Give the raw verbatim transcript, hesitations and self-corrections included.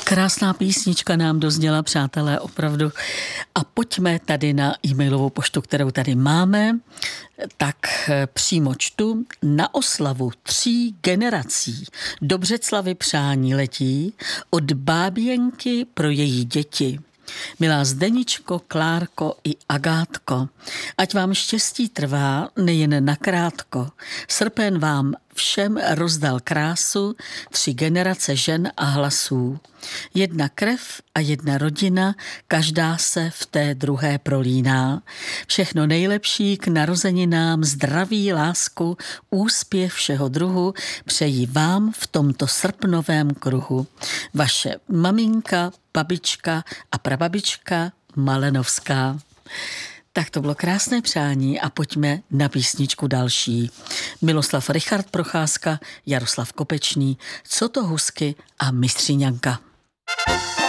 Krásná písnička nám dozněla, přátelé, opravdu. A pojďme tady na e-mailovou poštu, kterou tady máme. Tak přímo čtu. Na oslavu tří generací do Břeclavi přání letí od báběnky pro její děti. Milá Zdeničko, Klárko i Agátko, ať vám štěstí trvá nejen nakrátko. Srpen vám všem rozdal krásu, tři generace žen a hlasů. Jedna krev a jedna rodina, každá se v té druhé prolíná. Všechno nejlepší k narozeninám, zdraví, lásku, úspěch všeho druhu přeji vám v tomto srpnovém kruhu. Vaše maminka, babička a prababička Malenovská. Tak to bylo krásné přání a pojďme na písničku další. Miloslav Richard Procházka, Jaroslav Kopečný, Co to husky a Mistříňanka.